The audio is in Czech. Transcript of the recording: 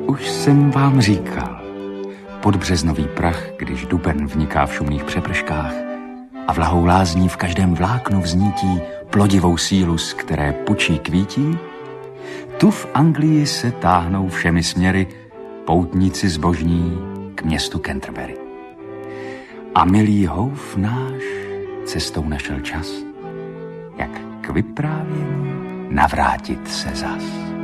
už jsem vám říkal, podbřeznový prach, když duben vniká v šumných přeprškách a vlahou lázní v každém vláknu vznítí plodivou sílu, z které pučí kvítí, tu v Anglii se táhnou všemi směry poutníci zbožní k městu Canterbury. A milý houf náš cestou našel čas, jak k vyprávění navrátit se zas.